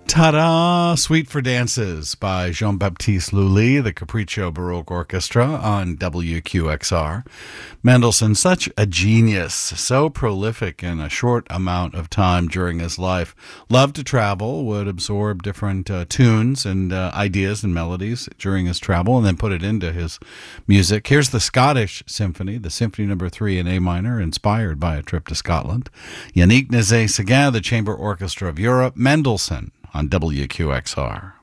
Ta-da! Suite for Dances by Jean-Baptiste Lully, the Capriccio Baroque Orchestra on WQXR. Mendelssohn, such a genius, so prolific in a short amount of time during his life. Loved to travel, would absorb different tunes and ideas and melodies during his travel and then put it into his music. Here's the Scottish Symphony, the Symphony No. 3 in A minor, inspired by a trip to Scotland. Yannick Nézet-Séguin, the Chamber Orchestra of Europe. Mendelssohn on WQXR.